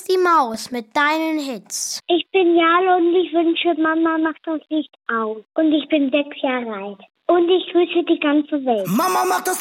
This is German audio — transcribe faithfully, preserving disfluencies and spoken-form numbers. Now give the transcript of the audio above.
die Maus mit deinen Hits. Ich bin Jale und ich wünsche, Mama macht das Licht aus. Und ich bin sechs Jahre alt. Und ich grüße die ganze Welt. Mama macht das